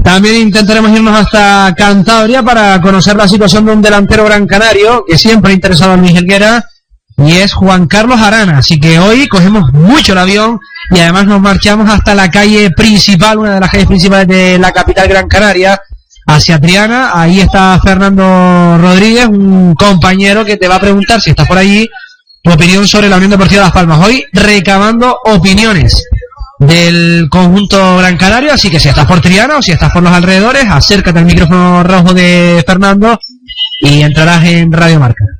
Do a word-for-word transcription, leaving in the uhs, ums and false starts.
También intentaremos irnos hasta Cantabria para conocer la situación de un delantero gran canario que siempre ha interesado a Luis Helguera, y es Juan Carlos Arana. Así que hoy cogemos mucho el avión y además nos marchamos hasta la calle principal, una de las calles principales de la capital Gran Canaria, hacia Triana. Ahí está Fernando Rodríguez, un compañero que te va a preguntar, si estás por allí, tu opinión sobre la Unión Deportiva Las Palmas. Hoy recabando opiniones del conjunto Gran Canario, así que si estás por Triana o si estás por los alrededores, acércate al micrófono rojo de Fernando y entrarás en Radio Marca.